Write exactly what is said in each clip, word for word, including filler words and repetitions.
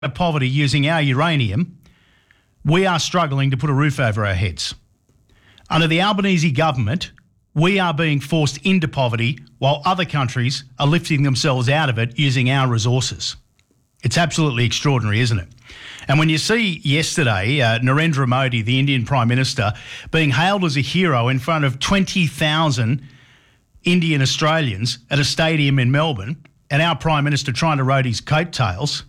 of poverty using our uranium, we are struggling to put a roof over our heads. Under the Albanese government, we are being forced into poverty while other countries are lifting themselves out of it using our resources. It's absolutely extraordinary, isn't it? And when you see yesterday uh, Narendra Modi, the Indian Prime Minister, being hailed as a hero in front of twenty thousand Indian Australians at a stadium in Melbourne, and our Prime Minister trying to ride his coattails,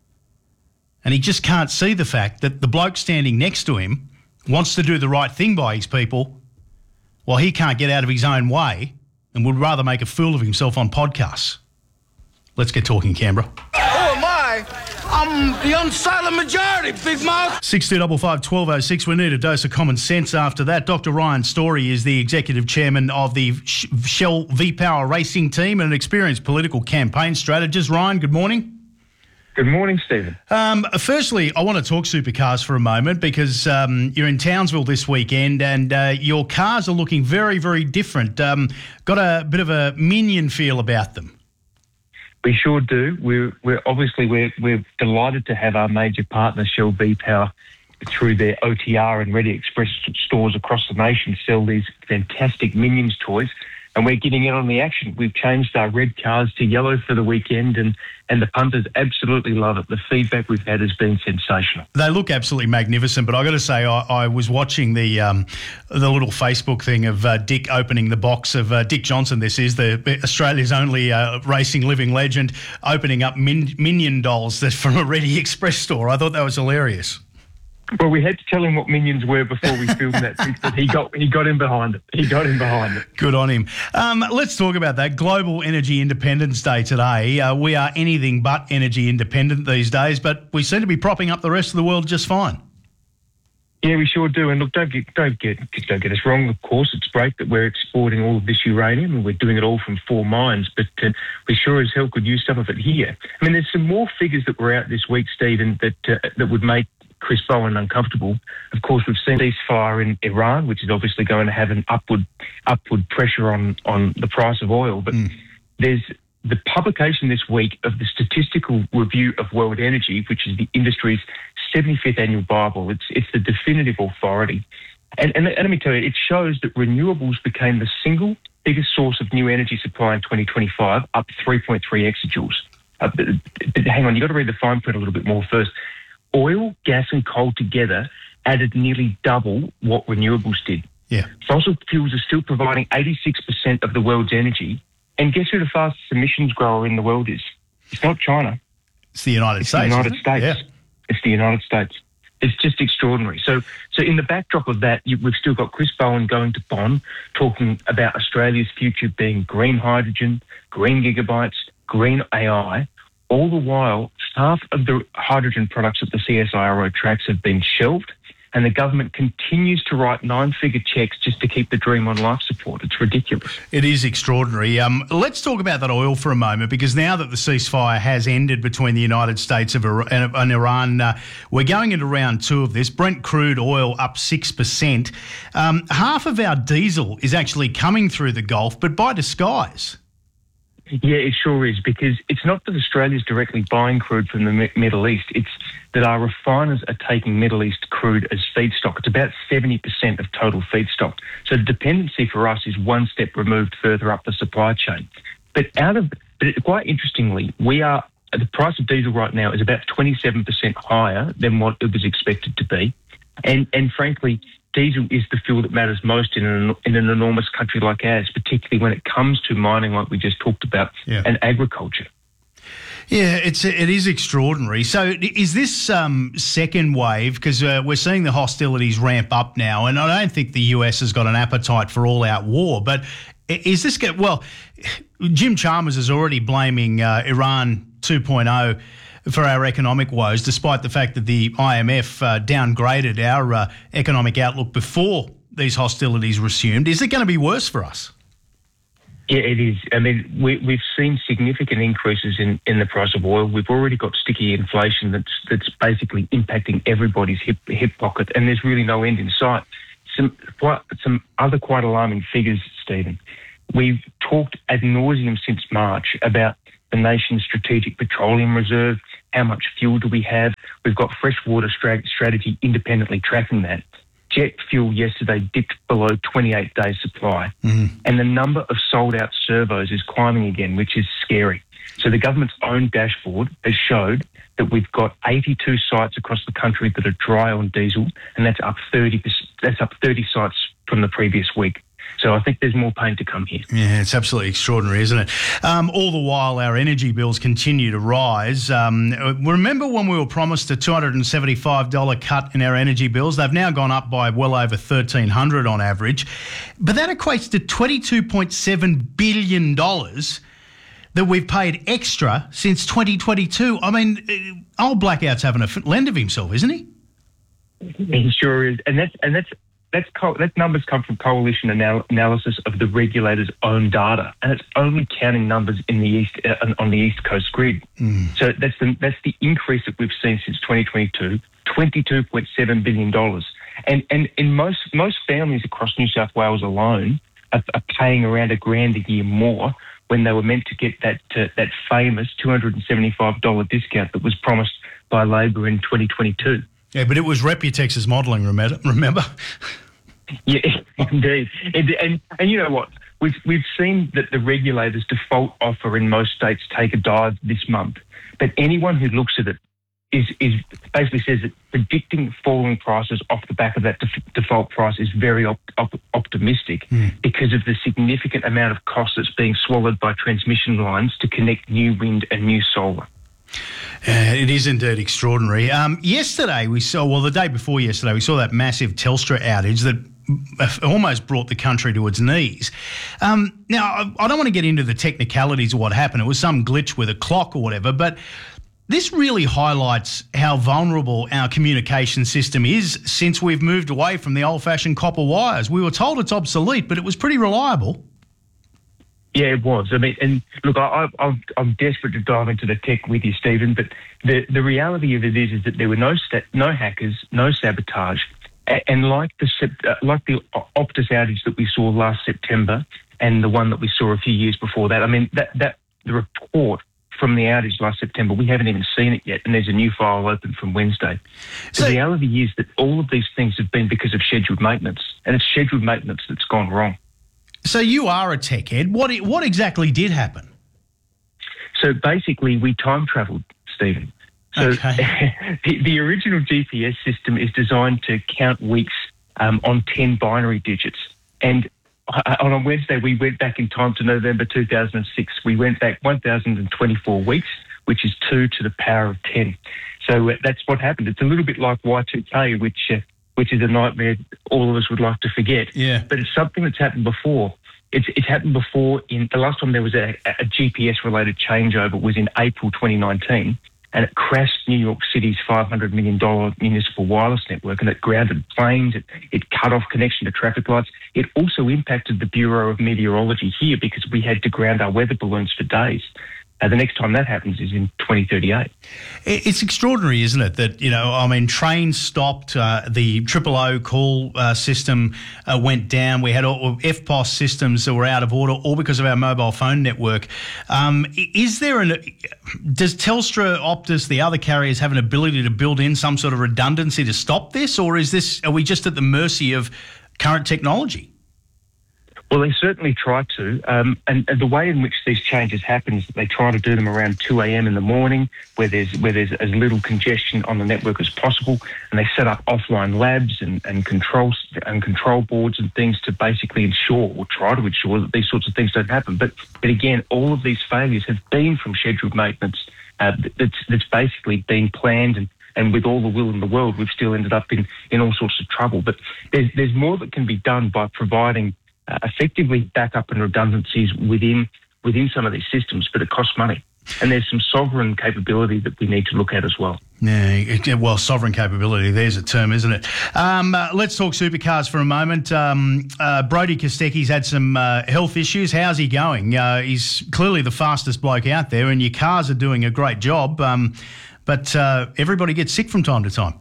and he just can't see the fact that the bloke standing next to him wants to do the right thing by his people while he can't get out of his own way and would rather make a fool of himself on podcasts. Let's get talking, Canberra. Who am I? I'm the unsilent majority, big mouth. six two five five, one two oh six. We need a dose of common sense after that. Doctor Ryan Story is the executive chairman of the Shell V-Power racing team and an experienced political campaign strategist. Ryan, good morning. Good morning, Stephen. Um, firstly, I want to talk supercars for a moment because um, you're in Townsville this weekend and uh, your cars are looking very, very different. Um, got a bit of a minion feel about them. We sure do. We're, we're obviously we're, we're delighted to have our major partner, Shell V-Power, through their O T R and Ready Express stores across the nation, sell these fantastic Minions toys. And we're getting in on the action. We've changed our red cars to yellow for the weekend, and, and the punters absolutely love it. The feedback we've had has been sensational. They look absolutely magnificent, but I got to say, I, I was watching the um, the little Facebook thing of uh, Dick opening the box of uh, Dick Johnson. This is the Australia's only uh, racing living legend, opening up min- Minion dolls that from a Ready Express store. I thought that was hilarious. Well, we had to tell him what Minions were before we filmed that, but he got he got in behind it. He got in behind it. Good on him. Um, let's talk about that. Global Energy Independence Day today. Uh, we are anything but energy independent these days, but we seem to be propping up the rest of the world just fine. Yeah, we sure do. And look, don't get don't get don't get us wrong. Of course, it's great that we're exporting all of this uranium, and we're doing it all from four mines. But uh, we sure as hell could use some of it here. I mean, there's some more figures that were out this week, Stephen, that uh, that would make Chris Bowen uncomfortable. Of course, we've seen ceasefire in Iran, which is obviously going to have an upward upward pressure on, on the price of oil. But mm. there's the publication this week of the Statistical Review of World Energy, which is the industry's seventy-fifth annual Bible. It's it's the definitive authority. And, and, and let me tell you, it shows that renewables became the single biggest source of new energy supply in twenty twenty-five, up three point three exajoules. Uh, but, but hang on, you've got to read the fine print a little bit more first. Oil, gas and coal together added nearly double what renewables did. Yeah. Fossil fuels are still providing eighty-six percent of the world's energy. And guess who the fastest emissions grower in the world is? It's not China. It's the United it's States. The United States. Yeah. It's the United States. It's just extraordinary. So, so in the backdrop of that, you, we've still got Chris Bowen going to Bonn talking about Australia's future being green hydrogen, green gigabytes, green A I. All the while, half of the hydrogen products at the C S I R O tracks have been shelved, and the government continues to write nine-figure checks just to keep the dream on life support. It's ridiculous. It is extraordinary. Um, let's talk about that oil for a moment, because now that the ceasefire has ended between the United States and Iran, uh, we're going into round two of this. Brent crude oil up six percent. Um, half of our diesel is actually coming through the Gulf, but by disguise. Yeah, it sure is, because it's not that Australia's directly buying crude from the Mi- Middle East. It's that our refiners are taking Middle East crude as feedstock. It's about seventy percent of total feedstock. So the dependency for us is one step removed further up the supply chain. But out of, but it, quite interestingly, we are, the price of diesel right now is about twenty-seven percent higher than what it was expected to be. And, and frankly, diesel is the fuel that matters most in an, in an enormous country like ours, particularly when it comes to mining, like we just talked about, yeah. and agriculture. Yeah, it's it is extraordinary. So is this um, second wave, because uh, we're seeing the hostilities ramp up now, and I don't think the U S has got an appetite for all-out war, but is this – well, Jim Chalmers is already blaming uh, Iran two point oh for our economic woes, despite the fact that the I M F uh, downgraded our uh, economic outlook before these hostilities resumed. Is it going to be worse for us? Yeah, it is. I mean, we, we've seen significant increases in, in the price of oil. We've already got sticky inflation that's that's basically impacting everybody's hip hip pocket, and there's really no end in sight. Some quite, some other quite alarming figures, Stephen. We've talked ad nauseum since March about the nation's strategic petroleum reserve, How much fuel do we have? We've got freshwater stra- strategy independently tracking that. Jet fuel yesterday dipped below twenty-eight days supply. Mm. And the number of sold out servos is climbing again, which is scary. So the government's own dashboard has showed that we've got eighty-two sites across the country that are dry on diesel, and that's up thirty percent, that's up thirty sites from the previous week. So I think there's more pain to come here. Yeah, it's absolutely extraordinary, isn't it? Um, all the while, our energy bills continue to rise. Um, remember when we were promised a two hundred seventy-five dollars cut in our energy bills? They've now gone up by well over thirteen hundred dollars on average. But that equates to twenty-two point seven billion dollars that we've paid extra since twenty twenty-two. I mean, old Blackout's having a lend of himself, isn't he? He sure is. And that's... And that's That's co- that numbers come from coalition anal- analysis of the regulator's own data, and it's only counting numbers in the east uh, on the East Coast grid. Mm. So that's the that's the increase that we've seen since twenty twenty-two, twenty-two point seven billion dollars, and and in most most families across New South Wales alone are, are paying around a grand a year more when they were meant to get that uh, that famous two hundred seventy-five dollars discount that was promised by Labor in twenty twenty-two. Yeah, but it was Reputex's modelling. Remember. Yeah, indeed. And, and and you know what? We've we've seen that the regulator's default offer in most states take a dive this month. But anyone who looks at it is is basically says that predicting falling prices off the back of that def- default price is very op- op- optimistic mm. because of the significant amount of cost that's being swallowed by transmission lines to connect new wind and new solar. Uh, it is indeed extraordinary. Um, yesterday we saw, well, the day before yesterday, we saw that massive Telstra outage that almost brought the country to its knees. Um, now, I, I don't want to get into the technicalities of what happened. It was some glitch with a clock or whatever, but this really highlights how vulnerable our communication system is since we've moved away from the old-fashioned copper wires. We were told it's obsolete, but it was pretty reliable. Yeah, it was. I mean, and look, I, I, I'm desperate to dive into the tech with you, Stephen, but the, the reality of it is, is that there were no sta- no hackers, no sabotage, and like the uh, like the Optus outage that we saw last September and the one that we saw a few years before that, I mean, that, that the report from the outage last September, we haven't even seen it yet, and there's a new file open from Wednesday. So, the reality is that all of these things have been because of scheduled maintenance, and it's scheduled maintenance that's gone wrong. So you are a tech head. What what exactly did happen? So basically, we time travelled, Stephen. So okay. the, the original G P S system is designed to count weeks um, on ten binary digits. And on a Wednesday, we went back in time to November two thousand six. We went back one thousand twenty-four weeks, which is two to the power of ten. So uh, that's what happened. It's a little bit like Y two K, which... Uh, which is a nightmare all of us would like to forget. Yeah. But it's something that's happened before. It's it's happened before. In the last time there was a, a G P S-related changeover was in April twenty nineteen, and it crashed New York City's five hundred million dollars municipal wireless network, and it grounded planes, it, it cut off connection to traffic lights. It also impacted the Bureau of Meteorology here because we had to ground our weather balloons for days. Uh, the next time that happens is in twenty thirty-eight. It's extraordinary, isn't it, that, you know, I mean, trains stopped, uh, the triple O call uh, system uh, went down, we had all, F P O S systems that were out of order, all because of our mobile phone network. Um, is there an... Does Telstra, Optus, the other carriers have an ability to build in some sort of redundancy to stop this, or is this... Are we just at the mercy of current technology? Well, they certainly try to, um, and, and the way in which these changes happen is that they try to do them around two a.m. in the morning, where there's where there's as little congestion on the network as possible, and they set up offline labs and, and control and control boards and things to basically ensure or try to ensure that these sorts of things don't happen. But but again, all of these failures have been from scheduled maintenance uh, that's that's basically been planned and. And with all the will in the world, we've still ended up in, in all sorts of trouble. But there's there's more that can be done by providing uh, effectively backup and redundancies within within some of these systems, but it costs money. And there's some sovereign capability that we need to look at as well. Yeah, well, sovereign capability, there's a term, isn't it? Um, uh, let's talk supercars for a moment. Um, uh, Brodie Kostecki's had some uh, health issues. How's he going? Uh, he's clearly the fastest bloke out there, and your cars are doing a great job. Um, But uh, everybody gets sick from time to time.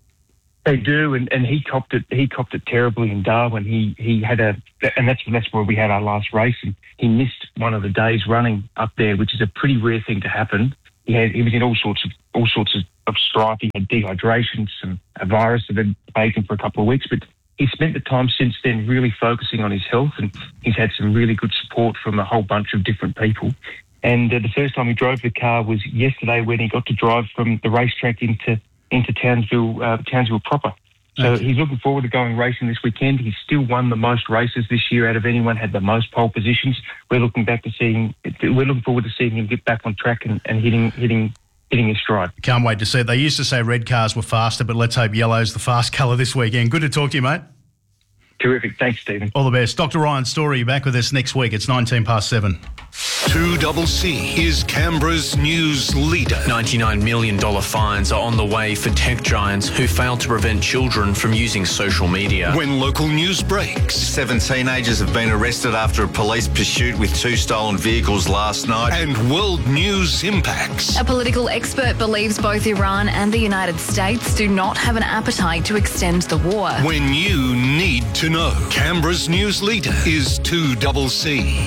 They do, and, and he copped it. He copped it terribly in Darwin. He he had a, and that's that's where we had our last race, and he missed one of the days running up there, which is a pretty rare thing to happen. he had he was in all sorts of all sorts of, of strife. He had dehydration, some a virus that had plagued him for a couple of weeks, but he spent the time since then really focusing on his health, and he's had some really good support from a whole bunch of different people. And uh, the first time he drove the car was yesterday, when he got to drive from the racetrack into into Townsville, uh, Townsville proper. So okay. He's looking forward to going racing this weekend. He's still won the most races this year out of anyone, had the most pole positions. We're looking back to seeing. We're looking forward to seeing him get back on track and, and hitting hitting. hitting his stride. Can't wait to see it. They used to say red cars were faster, but let's hope yellow's the fast colour this weekend. Good to talk to you, mate. Terrific. Thanks, Stephen. All the best. Doctor Ryan Story, you're back with us next week. It's nineteen past seven. two C C is Canberra's news leader. ninety-nine million dollars fines are on the way for tech giants who failed to prevent children from using social media. When local news breaks. Seven teenagers have been arrested after a police pursuit with two stolen vehicles last night. And world news impacts. A political expert believes both Iran and the United States do not have an appetite to extend the war. When you need to know. Canberra's news leader is two C C.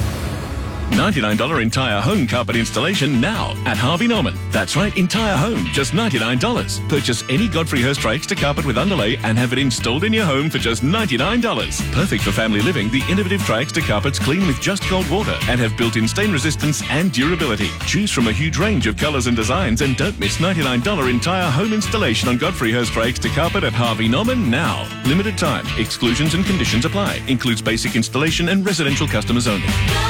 ninety-nine dollars entire home carpet installation now at Harvey Norman. That's right, entire home, just ninety-nine dollars. Purchase any Godfrey Hirst Rakes carpet with underlay and have it installed in your home for just ninety-nine dollars. Perfect for family living, the innovative Rakes carpets clean with just cold water and have built-in stain resistance and durability. Choose from a huge range of colours and designs and don't miss ninety-nine dollars entire home installation on Godfrey Hirst Rakes carpet at Harvey Norman now. Limited time. Exclusions and conditions apply. Includes basic installation and residential customers only.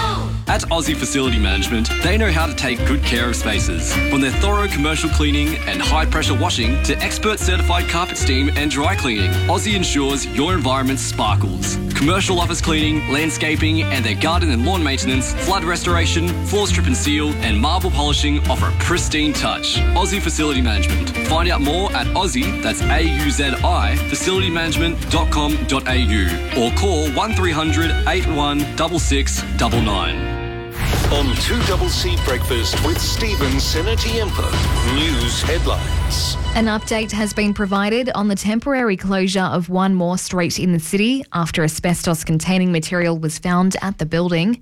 At Aussie Facility Management, they know how to take good care of spaces. From their thorough commercial cleaning and high-pressure washing to expert certified carpet steam and dry cleaning, Aussie ensures your environment sparkles. Commercial office cleaning, landscaping, and their garden and lawn maintenance, flood restoration, floor strip and seal, and marble polishing offer a pristine touch. Aussie Facility Management. Find out more at Aussie, that's A U Z I, facility management dot com dot a u or call one three hundred, eight one six six nine nine. On two C C Breakfast with Stephen Senatiempo. News headlines. An update has been provided on the temporary closure of one more street in the city after asbestos-containing material was found at the building.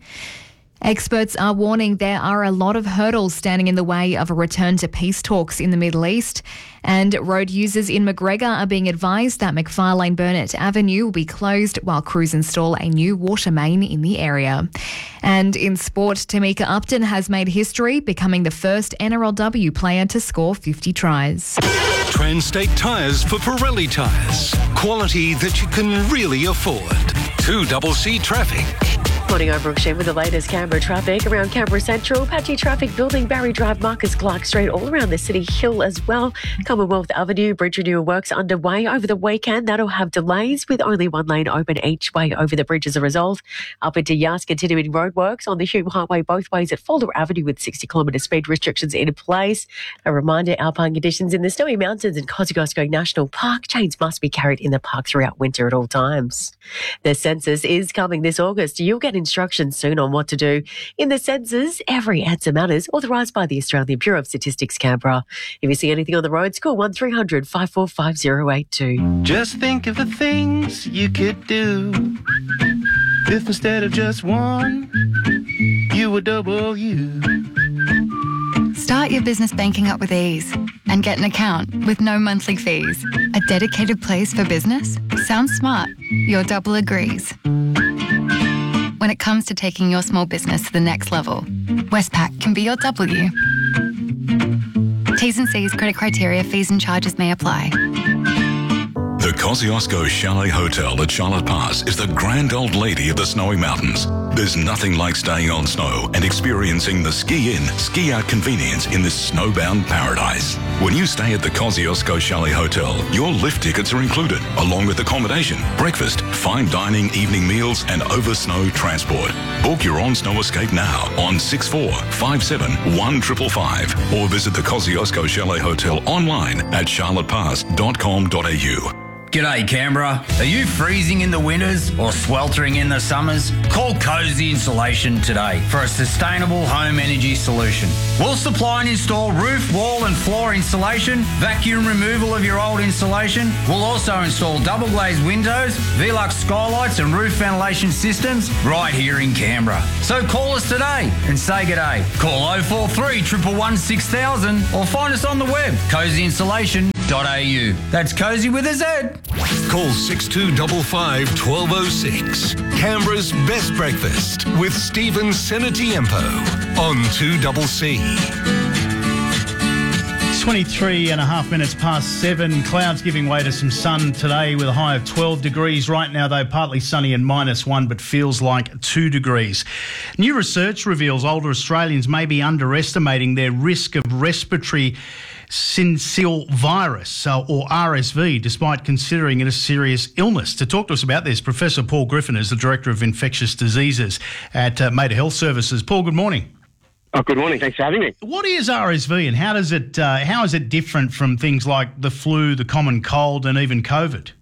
Experts are warning there are a lot of hurdles standing in the way of a return to peace talks in the Middle East, and road users in McGregor are being advised that McFarlane Burnett Avenue will be closed while crews install a new water main in the area. And in sport, Tamika Upton has made history, becoming the first N R L W player to score fifty tries. Transtate Tyres for Pirelli tyres. Quality that you can really afford. two C C Traffic. Morning, I'm Brooke Shin with the latest Canberra traffic. Around Canberra Central, patchy traffic building Barry Drive, Marcus Clark Street, all around the City Hill as well. Commonwealth Avenue, bridge renewal works underway over the weekend. That'll have delays with only one lane open each way over the bridge as a result. Up into Yass, continuing roadworks on the Hume Highway both ways at Falder Avenue with sixty kilometre speed restrictions in place. A reminder, alpine conditions in the Snowy Mountains and Kosciuszko National Park. Chains must be carried in the park throughout winter at all times. The census is coming this August. You'll get instructions soon on what to do in the census. Every answer matters, authorised by the Australian Bureau of Statistics, Canberra. If you see anything on the roads, call one three hundred, five four five, zero eight two. Just think of the things you could do if instead of just one, you were double you. Start your business banking up with ease and get an account with no monthly fees. A dedicated place for business? Sounds smart. Your Double agrees. When it comes to taking your small business to the next level, Westpac can be your W. T's and C's, credit criteria, fees and charges may apply. The Kosciuszko Chalet Hotel at Charlotte Pass is the grand old lady of the Snowy Mountains. There's nothing like staying on snow and experiencing the ski-in, ski-out convenience in this snowbound paradise. When you stay at the Kosciuszko Chalet Hotel, your lift tickets are included, along with accommodation, breakfast, fine dining, evening meals, and over-snow transport. Book your on-snow escape now on six four five seven, one five five five or visit the Kosciuszko Chalet Hotel online at charlotte pass dot com dot a u. G'day Canberra. Are you freezing in the winters or sweltering in the summers? Call Cozy Insulation today for a sustainable home energy solution. We'll supply and install roof, wall and floor insulation, vacuum removal of your old insulation. We'll also install double glazed windows, Velux skylights and roof ventilation systems right here in Canberra. So call us today and say g'day. Call oh four three, one one one, six thousand or find us on the web, cozy insulation dot a u. That's Cozy with a Z. Call six two five five, one two oh six. Canberra's Best Breakfast with Stephen Senatiempo on two C C. twenty-three and a half minutes past seven. Clouds giving way to some sun today with a high of twelve degrees. Right now, though, partly sunny and minus one, but feels like two degrees. New research reveals older Australians may be underestimating their risk of respiratory syncytial virus, uh, or R S V, despite considering it a serious illness. To talk to us about this, Professor Paul Griffin is the Director of Infectious Diseases at uh, Mater Health Services. Paul, good morning. Oh, good morning. Thanks for having me. What is R S V and how does it uh, how is it different from things like the flu, the common cold, and even COVID?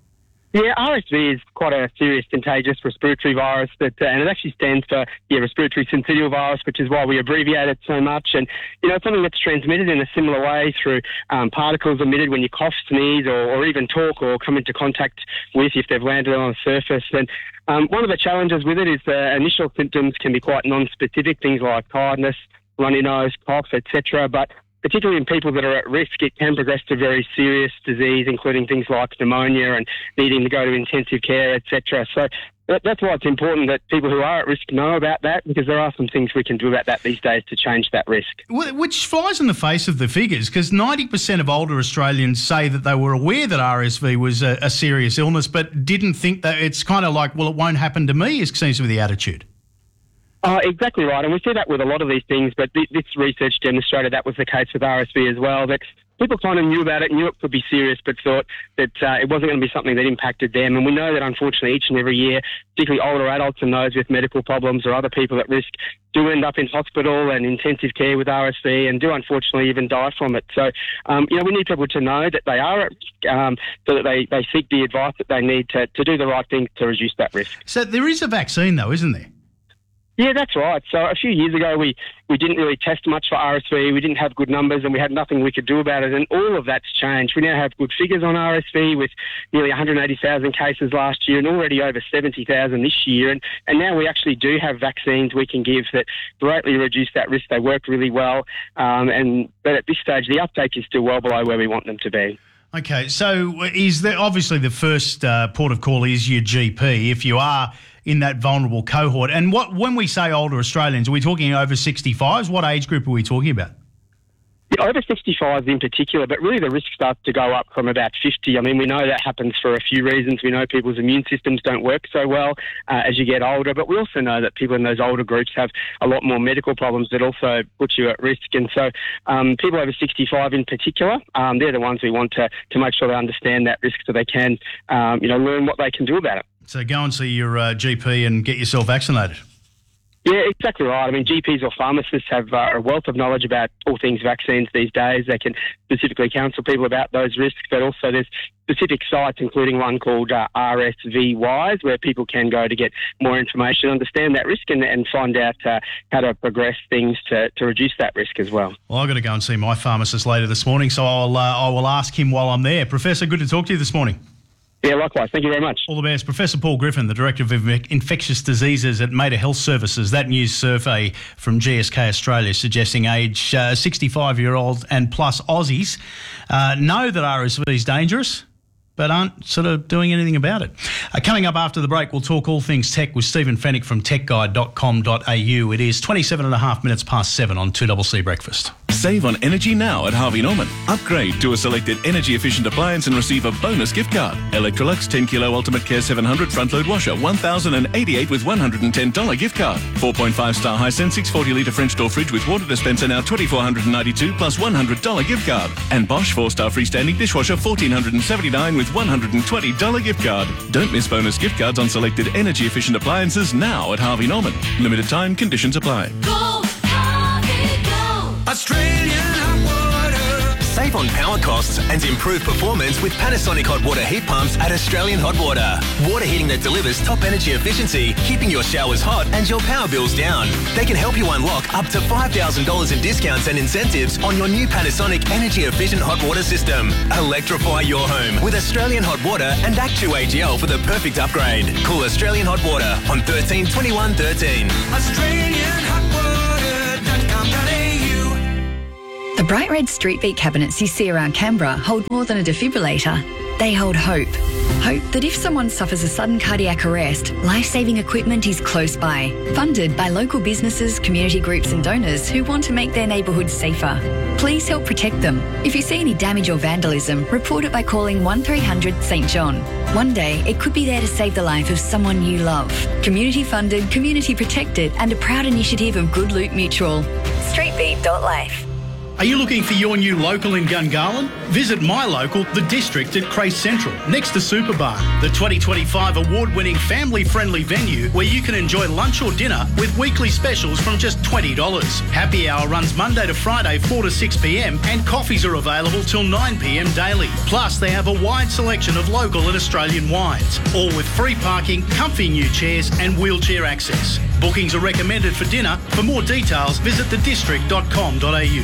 Yeah, R S V is quite a serious contagious respiratory virus, that, uh, and it actually stands for yeah, respiratory syncytial virus, which is why we abbreviate it so much. And, you know, it's something that's transmitted in a similar way through um, particles emitted when you cough, sneeze, or, or even talk or come into contact with if they've landed on a surface. And um, one of the challenges with it is the initial symptoms can be quite non-specific, things like tiredness, runny nose, cough, et cetera. But particularly in people that are at risk, it can progress to very serious disease, including things like pneumonia and needing to go to intensive care, et cetera. So that, that's why it's important that people who are at risk know about that, because there are some things we can do about that these days to change that risk. Which flies in the face of the figures, because ninety percent of older Australians say that they were aware that R S V was a, a serious illness, but didn't think that it's kind of like, well, it won't happen to me, it seems to be the attitude. Uh, exactly right, and we see that with a lot of these things, but th- this research demonstrated that was the case with R S V as well, that people kind of knew about it, knew it could be serious, but thought that uh, it wasn't going to be something that impacted them. And we know that, unfortunately, each and every year, particularly older adults and those with medical problems or other people at risk do end up in hospital and intensive care with R S V and do, unfortunately, even die from it. So, um, you know, we need people to know that they are at risk, um, so that they, they seek the advice that they need to, to do the right thing to reduce that risk. So there is a vaccine, though, isn't there? Yeah, that's right. So a few years ago, we, we didn't really test much for R S V. We didn't have good numbers and we had nothing we could do about it. And all of that's changed. We now have good figures on R S V with nearly one hundred eighty thousand cases last year and already over seventy thousand this year. And, and now we actually do have vaccines we can give that greatly reduce that risk. They work really well. Um, and but at this stage, the uptake is still well below where we want them to be. Okay, so is there obviously the first uh, port of call is your G P if you are in that vulnerable cohort. And what when we say older Australians, are we talking over sixty-fives? What age group are we talking about? Yeah, over sixty-fives in particular, but really the risk starts to go up from about fifty. I mean, we know that happens for a few reasons. We know people's immune systems don't work so well uh, as you get older, but we also know that people in those older groups have a lot more medical problems that also put you at risk. And so um, people over sixty-five in particular, um, they're the ones we want to, to make sure they understand that risk so they can, um, you know, learn what they can do about it. So go and see your uh, G P and get yourself vaccinated. Yeah, exactly right. I mean, G Ps or pharmacists have uh, a wealth of knowledge about all things vaccines these days. They can specifically counsel people about those risks, but also there's specific sites, including one called uh, R S V Wise, where people can go to get more information, understand that risk, and, and find out uh, how to progress things to, to reduce that risk as well. Well, I've got to go and see my pharmacist later this morning, so I'll uh, I will ask him while I'm there. Professor, good to talk to you this morning. Yeah, likewise. Thank you very much. All the best. Professor Paul Griffin, the Director of Infectious Diseases at Mater Health Services. That news survey from G S K Australia suggesting age uh, sixty-five-year-olds and plus Aussies uh, know that R S V is dangerous, but aren't sort of doing anything about it. Uh, coming up after the break, we'll talk all things tech with Stephen Fennick from tech guide dot com dot a u. It is twenty-seven and a half minutes past seven on two C C Breakfast. Save on energy now at Harvey Norman. Upgrade to a selected energy-efficient appliance and receive a bonus gift card. Electrolux ten kilo Ultimate Care seven hundred front-load washer, one thousand eighty-eight with one hundred ten dollars gift card. four point five star Hisense six hundred forty litre French door fridge with water dispenser now two thousand four hundred ninety-two plus one hundred dollars gift card. And Bosch four star freestanding dishwasher one thousand four hundred seventy-nine with one hundred twenty dollars gift card. Don't miss bonus gift cards on selected energy-efficient appliances now at Harvey Norman. Limited time, conditions apply. Go, Harvey, go. Australian hot water. Save on power costs and improve performance with Panasonic hot water heat pumps at Australian Hot Water. Water heating that delivers top energy efficiency, keeping your showers hot and your power bills down. They can help you unlock up to five thousand dollars in discounts and incentives on your new Panasonic energy efficient hot water system. Electrify your home with Australian Hot Water and Actu A G L for the perfect upgrade. Call Australian Hot Water on thirteen twenty-one thirteen. Australian Hot Water dot com dot a u. The bright red street beat cabinets you see around Canberra hold more than a defibrillator. They hold hope. Hope that if someone suffers a sudden cardiac arrest, life-saving equipment is close by. Funded by local businesses, community groups and donors who want to make their neighbourhoods safer. Please help protect them. If you see any damage or vandalism, report it by calling one three hundred St John. One day, it could be there to save the life of someone you love. Community funded, community protected and a proud initiative of Good Loot Mutual. street beat dot life. Are you looking for your new local in Gungahlin? Visit my local, The District at Crace Central, next to Superbar, the twenty twenty-five award-winning family-friendly venue where you can enjoy lunch or dinner with weekly specials from just twenty dollars. Happy hour runs Monday to Friday, four to six p m, and coffees are available till nine p m daily. Plus, they have a wide selection of local and Australian wines, all with free parking, comfy new chairs and wheelchair access. Bookings are recommended for dinner. For more details, visit the district dot com dot a u.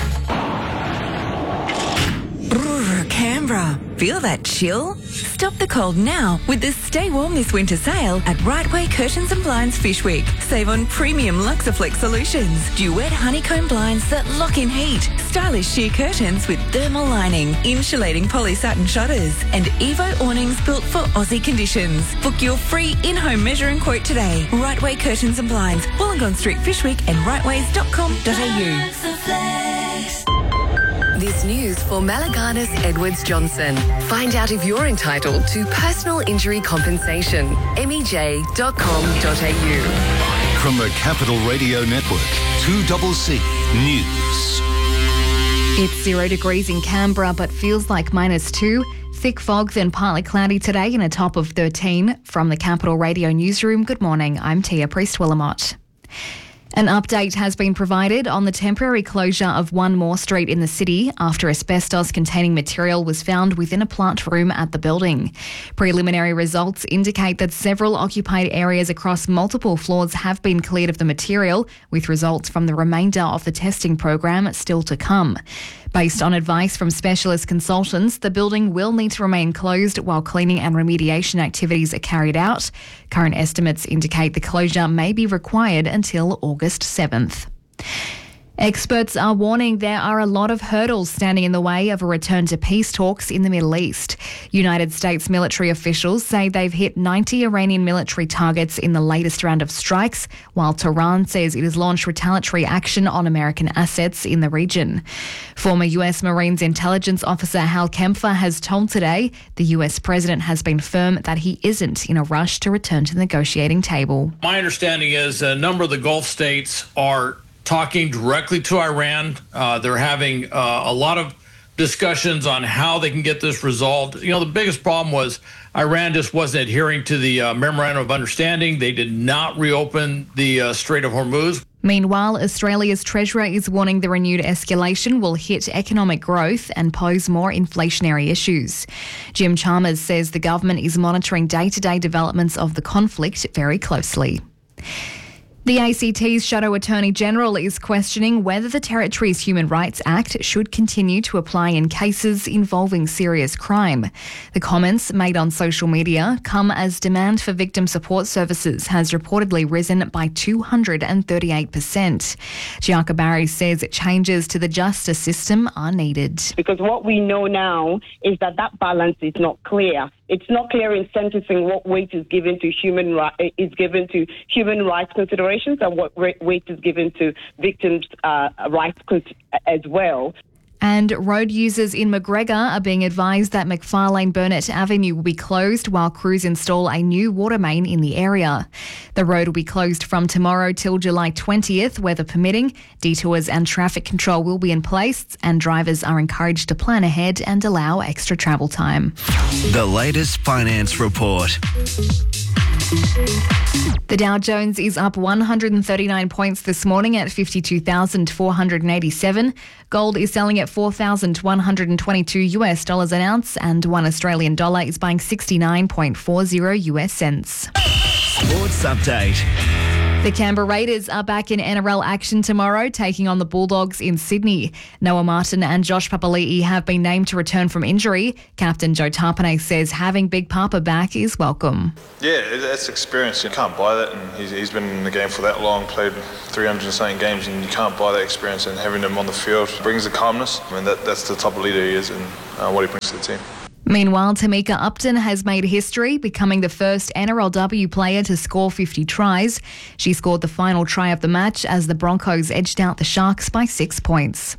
Canberra. Feel that chill? Stop the cold now with the Stay Warm This Winter sale at Right Way Curtains and Blinds Fish Week. Save on premium Luxaflex solutions, duet honeycomb blinds that lock in heat, stylish sheer curtains with thermal lining, insulating poly satin shutters, and Evo awnings built for Aussie conditions. Book your free in-home measuring quote today. Right Way Curtains and Blinds, Wollongong Street Fish Week and rightways dot com dot a u. This news for Malagardis Edwards Johnson. Find out if you're entitled to personal injury compensation. m e j dot com dot a u. From the Capital Radio Network, two C C News. It's zero degrees in Canberra, but feels like minus two. Thick fog, then partly cloudy today and a top of thirteen. From the Capital Radio Newsroom, good morning. I'm Tia Priest-Willamott. An update has been provided on the temporary closure of One More Street in the city after asbestos-containing material was found within a plant room at the building. Preliminary results indicate that several occupied areas across multiple floors have been cleared of the material, with results from the remainder of the testing program still to come. Based on advice from specialist consultants, the building will need to remain closed while cleaning and remediation activities are carried out. Current estimates indicate the closure may be required until August seventh. Experts are warning there are a lot of hurdles standing in the way of a return to peace talks in the Middle East. United States military officials say they've hit ninety Iranian military targets in the latest round of strikes, while Tehran says it has launched retaliatory action on American assets in the region. Former U S Marines intelligence officer Hal Kempfer has told Today the U S president has been firm that he isn't in a rush to return to the negotiating table. My understanding is a number of the Gulf states are talking directly to Iran. Uh, they're having uh, a lot of discussions on how they can get this resolved. You know, the biggest problem was Iran just wasn't adhering to the uh, Memorandum of Understanding. They did not reopen the uh, Strait of Hormuz. Meanwhile, Australia's Treasurer is warning the renewed escalation will hit economic growth and pose more inflationary issues. Jim Chalmers says the government is monitoring day-to-day developments of the conflict very closely. The A C T's Shadow Attorney General is questioning whether the Territory's Human Rights Act should continue to apply in cases involving serious crime. The comments made on social media come as demand for victim support services has reportedly risen by two hundred thirty-eight percent. Giaca Barry says changes to the justice system are needed. Because what we know now is that that balance is not clear. It's not clear in sentencing what weight is given to human ri- is given to human rights considerations and what weight is given to victims' uh, rights as well. And road users in McGregor are being advised that McFarlane Burnett Avenue will be closed while crews install a new water main in the area. The road will be closed from tomorrow till July twentieth, weather permitting. Detours and traffic control will be in place, and drivers are encouraged to plan ahead and allow extra travel time. The latest finance report. The Dow Jones is up one hundred thirty-nine points this morning at fifty-two thousand four hundred eighty-seven. Gold is selling at four thousand one hundred twenty-two US dollars an ounce, and one Australian dollar is buying sixty-nine point four zero US cents. Sports update. The Canberra Raiders are back in N R L action tomorrow, taking on the Bulldogs in Sydney. Noah Martin and Josh Papali'i have been named to return from injury. Captain Joe Tarpanay says having Big Papa back is welcome. Yeah, that's experience. You can't buy that, and he's, he's been in the game for that long, played three hundred and something games, and you can't buy that experience, and having him on the field brings the calmness. I mean, that, that's the type of leader he is and uh, what he brings to the team. Meanwhile, Tamika Upton has made history, becoming the first N R L W player to score fifty tries. She scored the final try of the match as the Broncos edged out the Sharks by six points.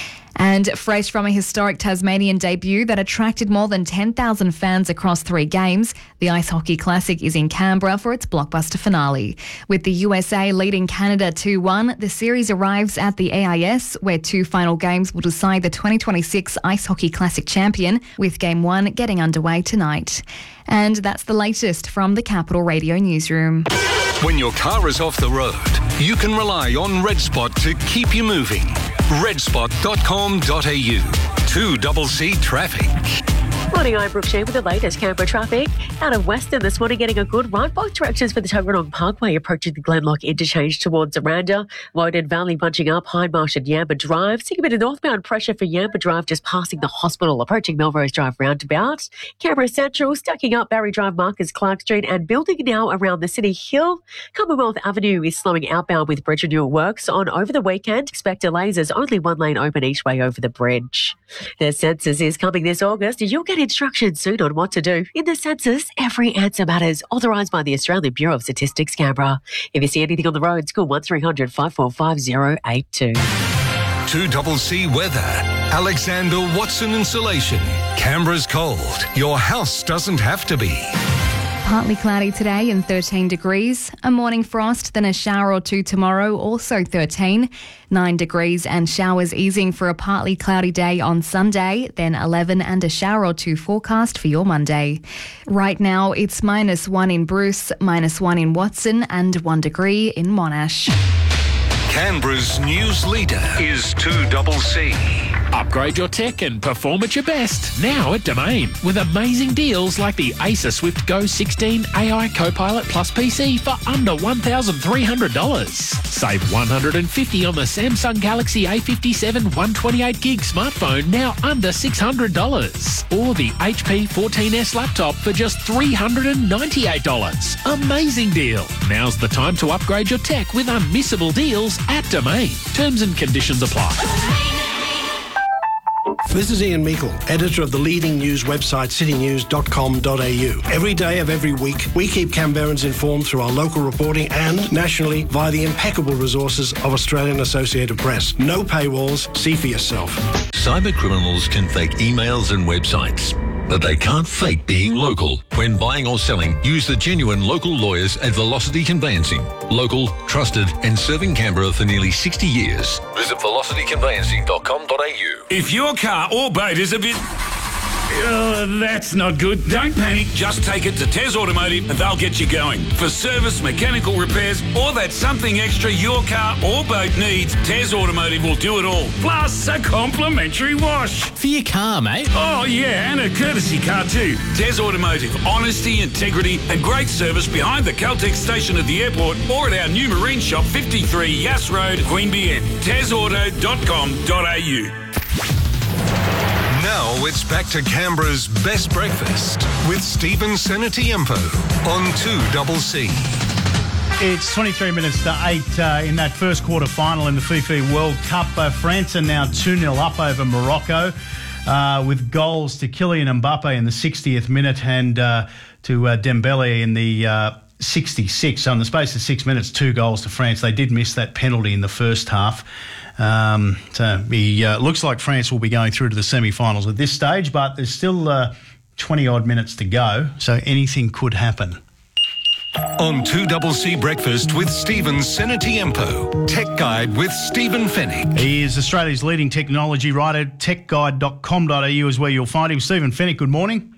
And fresh from a historic Tasmanian debut that attracted more than ten thousand fans across three games, the Ice Hockey Classic is in Canberra for its blockbuster finale. With the U S A leading Canada two one, the series arrives at the A I S, where two final games will decide the twenty twenty-six Ice Hockey Classic champion, with Game one getting underway tonight. And that's the latest from the Capital Radio newsroom. When your car is off the road, you can rely on RedSpot to keep you moving. red spot dot com dot a u. two C C Traffic. Morning, I'm Brooke Shea with the latest Canberra traffic. Out of Western this morning, getting a good run both directions for the Tuggeranong Parkway approaching the Glenlock interchange towards Aranda. Woden Valley bunching up, Hindmarsh and Yamba Drive. Seeing a bit of northbound pressure for Yamba Drive just passing the hospital, approaching Melrose Drive roundabout. Canberra Central stacking up Barry Drive, Marcus Clark Street, and building now around the City Hill. Commonwealth Avenue is slowing outbound with bridge renewal works on over the weekend. Expect delays as only one lane open each way over the bridge. The census is coming this August. You'll get instructions soon on what to do. In the census, every answer matters. Authorised by the Australian Bureau of Statistics, Canberra. If you see anything on the road, call one three hundred five four five zero eight two. two C C Weather. Alexander Watson Insulation. Canberra's cold. Your house doesn't have to be. Partly cloudy today and thirteen degrees. A morning frost, then a shower or two tomorrow, also thirteen. nine degrees and showers easing for a partly cloudy day on Sunday, then eleven and a shower or two forecast for your Monday. Right now, it's minus one in Bruce, minus one in Watson and one degree in Monash. Canberra's news leader is two C C. Upgrade your tech and perform at your best now at Domain with amazing deals like the Acer Swift Go sixteen A I Copilot Plus P C for under one thousand three hundred dollars. Save one hundred fifty dollars on the Samsung Galaxy A fifty-seven one twenty-eight gig smartphone, now under six hundred dollars. Or the H P fourteen S laptop for just three hundred ninety-eight dollars. Amazing deal. Now's the time to upgrade your tech with unmissable deals at Domain. Terms and conditions apply. This is Ian Meikle, editor of the leading news website city news dot com dot a u. Every day of every week, we keep Canberrans informed through our local reporting and nationally via the impeccable resources of Australian Associated Press. No paywalls, see for yourself. Cyber criminals can fake emails and websites, but they can't fake being local. When buying or selling, use the genuine local lawyers at Velocity Conveyancing. Local, trusted, and serving Canberra for nearly sixty years. Visit velocity conveyancing dot com dot a u. If your car or boat is a bit... Uh, that's not good. Don't panic. Just take it to Tez Automotive and they'll get you going. For service, mechanical repairs, or that something extra your car or boat needs, Tez Automotive will do it all. Plus a complimentary wash. For your car, mate. Oh, yeah, and a courtesy car too. Tez Automotive. Honesty, integrity, and great service behind the Caltex station at the airport or at our new marine shop, fifty-three Yass Road, Queanbeyan. tez auto dot com dot a u. Now it's back to Canberra's best breakfast with Stephen Senatiempo on two C C. It's twenty-three minutes to eight uh, in that first quarter final in the FIFA World Cup. Uh, France are now two nil up over Morocco uh, with goals to Kylian Mbappe in the sixtieth minute and uh, to uh, Dembele in the uh, sixty-sixth. So in the space of six minutes, two goals to France. They did miss that penalty in the first half. Um, so it uh, looks like France will be going through to the semi-finals at this stage, but there's still uh, twenty-odd minutes to go, so anything could happen. On two C C Breakfast with Stephen Senatiempo. Tech Guide with Stephen Fennick. He is Australia's leading technology writer. tech guide dot com dot a u is where you'll find him. Stephen Fennick, good morning.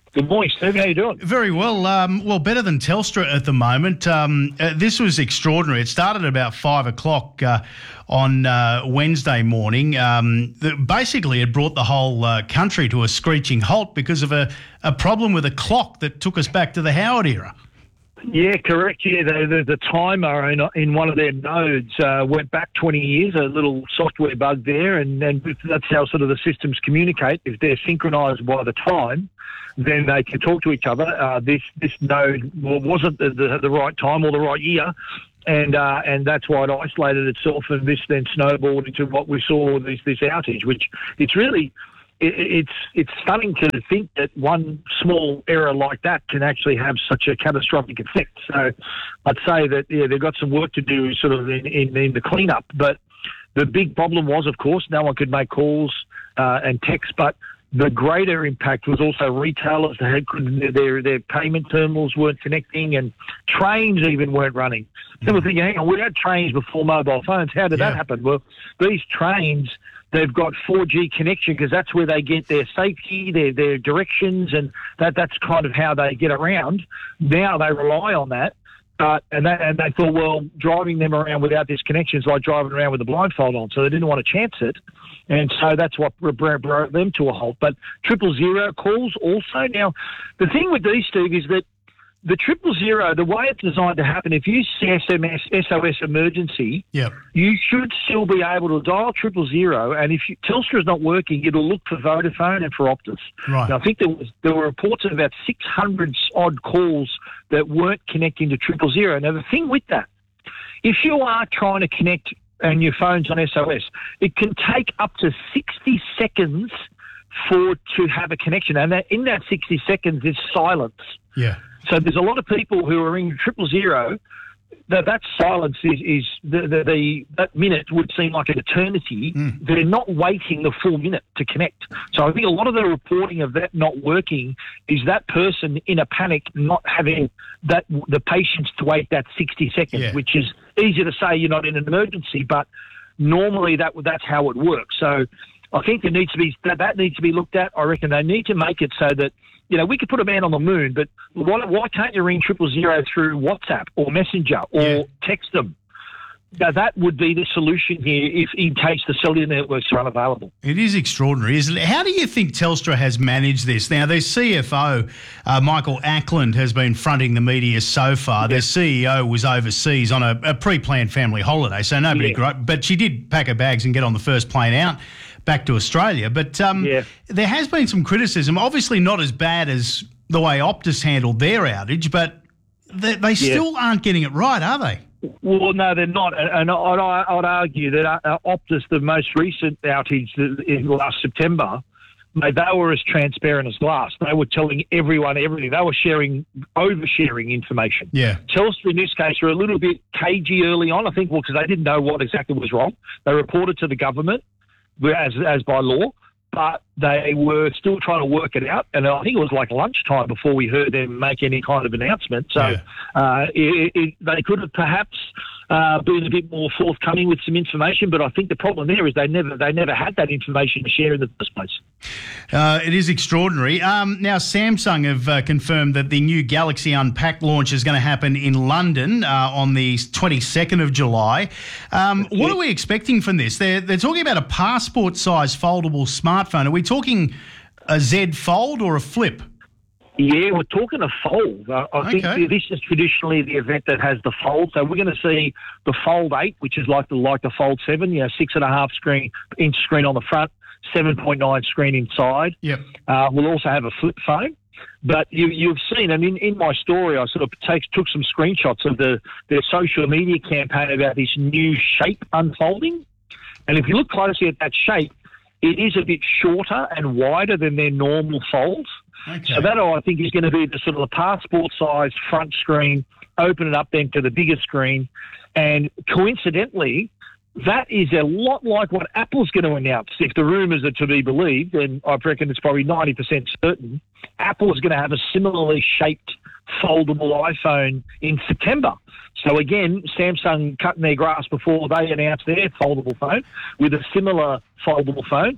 Good morning, Steve. How you doing? Very well. Um, well, better than Telstra at the moment. Um, uh, this was extraordinary. It started at about five o'clock uh, on uh, Wednesday morning. Um, the, basically, it brought the whole uh, country to a screeching halt because of a, a problem with a clock that took us back to the Howard era. Yeah, correct. Yeah, the, the, the timer in, in one of their nodes uh, went back twenty years, a little software bug there, and, and that's how sort of the systems communicate. If they're synchronised by the time, then they can talk to each other. Uh, this this node wasn't the, the, the right time or the right year, and uh, and that's why it isolated itself, and this then snowballed into what we saw, this, this outage, which it's really... It's it's stunning to think that one small error like that can actually have such a catastrophic effect. So I'd say that, yeah, they've got some work to do sort of in, in, in the cleanup. But the big problem was, of course, no one could make calls uh, and text. But the greater impact was also retailers. They had, their, their payment terminals weren't connecting, and trains even weren't running. So we're thinking, hang on, we had trains before mobile phones. How did yeah. that happen? Well, these trains... They've got four G connection because that's where they get their safety, their their directions, and that that's kind of how they get around. Now they rely on that, uh, and that, and they thought, well, driving them around without this connection is like driving around with a blindfold on, so they didn't want to chance it, and so that's what brought them to a halt. But triple zero calls also. Now, the thing with these, Steve, is that the triple zero, the way it's designed to happen, if you see S M S, S O S emergency, yep. you should still be able to dial triple zero, and if you, Telstra is not working, it'll look for Vodafone and for Optus. Right. Now, I think there was there were reports of about six hundred odd calls that weren't connecting to triple zero. Now, the thing with that, if you are trying to connect and your phone's on S O S, it can take up to sixty seconds for to have a connection, and that, in that sixty seconds is silence. Yeah. So there's a lot of people who are in triple zero. That that silence is, is the, the, the that minute would seem like an eternity. Mm. They're not waiting the full minute to connect. So I think a lot of the reporting of that not working is that person in a panic, not having that the patience to wait that sixty seconds, Yeah. which is easy to say you're not in an emergency, but normally that that's how it works. So I think there needs to be that, that needs to be looked at. I reckon they need to make it so that, you know, we could put a man on the moon, but why, why can't you ring triple zero through WhatsApp or Messenger or Yeah. text them? Now, that would be the solution here if, in case the cellular networks are unavailable. It is extraordinary, isn't it? How do you think Telstra has managed this? Now, their C F O, uh, Michael Ackland, has been fronting the media so far. Yeah. Their C E O was overseas on a, a pre-planned family holiday, so nobody... Yeah. Grew, but she did pack her bags and get on the first plane out back to Australia. But um, yeah. there has been some criticism, obviously not as bad as the way Optus handled their outage, but they, they still yeah. aren't getting it right, are they? Well, no, they're not. And I'd, I'd argue that Optus, the most recent outage in last September, mate, they were as transparent as glass. They were telling everyone everything. They were sharing, oversharing information. Yeah. Telstra, in this case, were a little bit cagey early on, I think, well, because they didn't know what exactly was wrong. They reported to the government as as by law, but they were still trying to work it out. And I think it was like lunchtime before we heard them make any kind of announcement. So yeah. uh, it, it, they could have perhaps uh, been a bit more forthcoming with some information, but I think the problem there is they never they never had that information to share in the first place. Uh, it is extraordinary. Um, now, Samsung have uh, confirmed that the new Galaxy Unpacked launch is going to happen in London uh, on the twenty-second of July. Um, what are we expecting from this? They're, they're talking about a passport-sized foldable smartphone. Are we talking a Z Fold or a Flip? Yeah, we're talking a fold. I, I Okay. think this is traditionally the event that has the fold. So we're going to see the Fold eight, which is like the like the Fold seven, you know, six and a half screen inch screen on the front, seven point nine screen inside. Yep. Uh, we'll also have a flip phone. But you, you've seen, I mean, in my story, I sort of take, took some screenshots of the their social media campaign about this new shape unfolding. And if you look closely at that shape, it is a bit shorter and wider than their normal folds. Okay. So that, I think, is going to be the sort of the passport-sized front screen, open it up then to the bigger screen. And coincidentally, that is a lot like what Apple's going to announce. If the rumours are to be believed, and I reckon it's probably ninety percent certain, Apple is going to have a similarly shaped foldable iPhone in September. So again, Samsung cutting their grass before they announced their foldable phone with a similar foldable phone.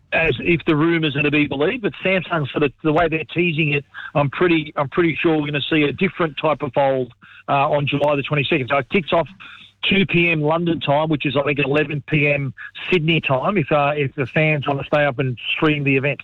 as if the rumours are to be believed. But Samsung, sort of the way they're teasing it, I'm pretty I'm pretty sure we're going to see a different type of fold uh, on July the twenty-second. So it kicks off two p.m. London time, which is I think eleven p.m. Sydney time. If uh, if the fans want to stay up and stream the event.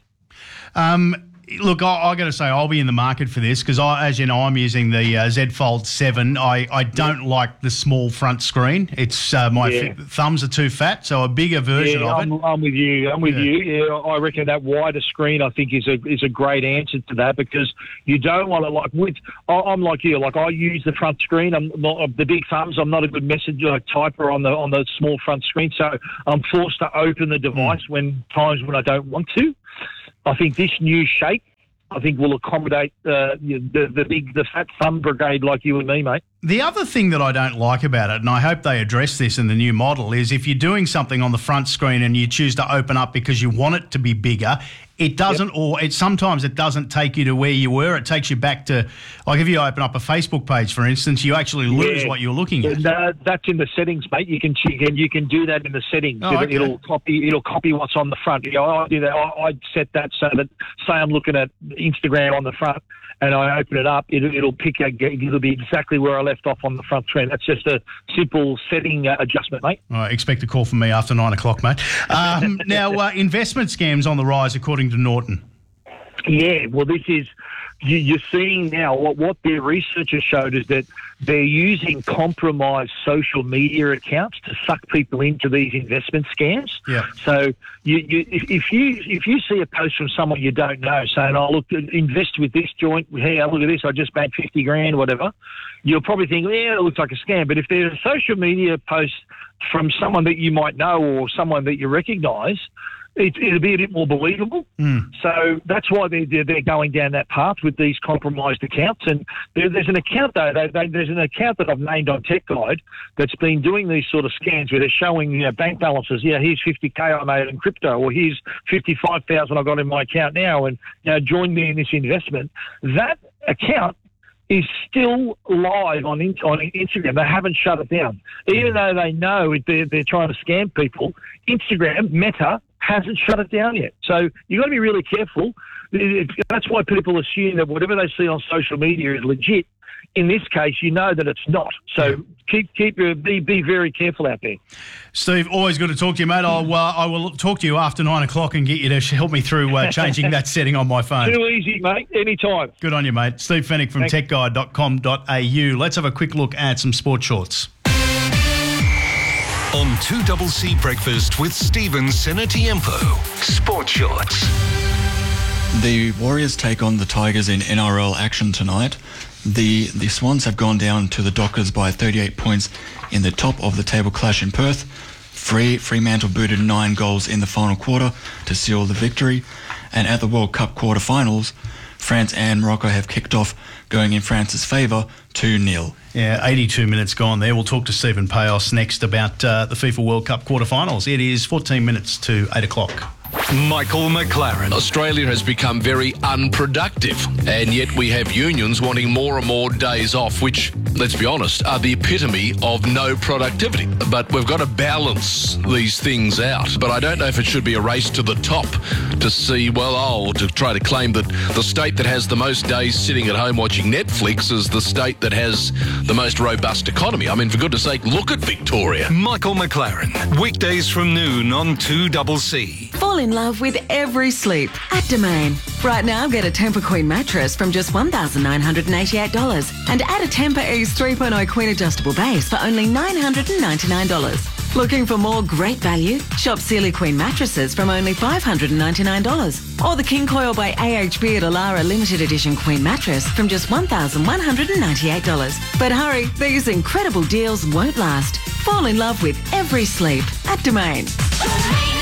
Um, Look, I, I got to say, I'll be in the market for this because, I, as you know, I'm using the uh, Z Fold seven. I, I don't yeah. like the small front screen. It's uh, my yeah. f- thumbs are too fat, so a bigger version yeah, of I'm, it. I'm with you. I'm with yeah. you. Yeah, I reckon that wider screen, I think, is a is a great answer to that because you don't want to like with. I'm like you. Like I use the front screen. I'm not the big thumbs. I'm not a good messenger like, typer on the on the small front screen, so I'm forced to open the device mm. when times when I don't want to. I think this new shape, I think, will accommodate uh, the the big the fat thumb brigade like you and me, mate. The other thing that I don't like about it, and I hope they address this in the new model, is if you're doing something on the front screen and you choose to open up because you want it to be bigger, it doesn't, yep. or it sometimes it doesn't take you to where you were. It takes you back to, like if you open up a Facebook page, for instance, you actually lose yeah. what you're looking at. Uh, that's in the settings, mate. You can you can, you can do that in the settings. Oh, okay. It'll copy it'll copy what's on the front. You know, I do that. I, I'd set that so that say I'm looking at Instagram on the front. And I open it up, it, it'll pick, a, it'll be exactly where I left off on the front screen. That's just a simple setting uh, adjustment, mate. I expect a call from me after nine o'clock, mate. Um, now, uh, investment scams on the rise, according to Norton. Yeah, well, this is, you, you're seeing now what, what their research has showed is that they're using compromised social media accounts to suck people into these investment scams. Yeah. So you, you, if, if you if you see a post from someone you don't know saying, "Oh, look, invest with this joint. Hey, look at this. I just made fifty grand, whatever," you'll probably think, "Yeah, it looks like a scam." But if there's a social media post from someone that you might know or someone that you recognise, It, it'll be a bit more believable. Mm. So that's why they're, they're, they're going down that path with these compromised accounts. And there, there's an account, though, they, they, there's an account that I've named on Tech Guide that's been doing these sort of scans where they're showing, you know, bank balances. Yeah, here's fifty K I made in crypto, or here's fifty-five thousand I got in my account now, and, you know, join me in this investment. That account is still live on on Instagram. They haven't shut it down. Even though they know they're, they're trying to scam people, Instagram, Meta, hasn't shut it down yet. So you've got to be really careful. That's why people assume that whatever they see on social media is legit. In this case, you know that it's not. So keep keep be be very careful out there. Steve, always good to talk to you, mate. I'll, uh, I will talk to you after nine o'clock and get you to help me through uh, changing that setting on my phone. Too easy, mate. Anytime. Good on you, mate. Steve Fennick from tech guide dot com dot a u. Let's have a quick look at some sports shorts. On two C C Breakfast with Stephen Senatiempo. Sports Shorts. The Warriors take on the Tigers in N R L action tonight. The the Swans have gone down to the Dockers by thirty-eight points in the top of the table clash in Perth. Free, Fremantle booted nine goals in the final quarter to seal the victory. And at the World Cup quarterfinals, France and Morocco have kicked off, going in France's favour, two nil. Yeah, eighty-two minutes gone there. We'll talk to Stephen Payos next about uh, the FIFA World Cup quarterfinals. It is fourteen minutes to eight o'clock. Michael McLaren. Australia has become very unproductive, and yet we have unions wanting more and more days off, which, let's be honest, are the epitome of no productivity. But we've got to balance these things out. But I don't know if it should be a race to the top to see, well, oh, to try to claim that the state that has the most days sitting at home watching Netflix is the state that has the most robust economy. I mean, for goodness sake, look at Victoria. Michael McLaren, weekdays from noon on two C C. Fall in love with every sleep at Domain. Right now, get a Temper Queen mattress from just one thousand nine hundred eighty-eight dollars and add a Temper Ease three point oh Queen adjustable base for only nine hundred ninety-nine dollars. Looking for more great value? Shop Sealy Queen mattresses from only five hundred ninety-nine dollars. Or the King Coil by A H B at Alara Limited Edition Queen mattress from just one thousand one hundred ninety-eight dollars. But hurry, these incredible deals won't last. Fall in love with every sleep at Domain.